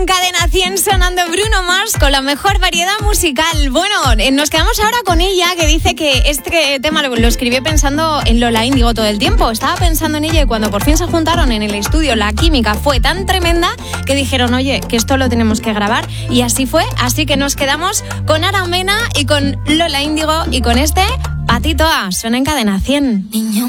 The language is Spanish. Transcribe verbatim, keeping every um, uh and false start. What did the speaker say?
en Cadena cien sonando Bruno Mars con la mejor variedad musical. Bueno, nos quedamos ahora con ella, que dice que este tema lo, lo escribió pensando en Lola Índigo todo el tiempo. Estaba pensando en ella y cuando por fin se juntaron en el estudio, la química fue tan tremenda que dijeron, oye, que esto lo tenemos que grabar. Y así fue, así que nos quedamos con Ara Mena y con Lola Índigo y con este Patito A. Suena en Cadena cien. Niño.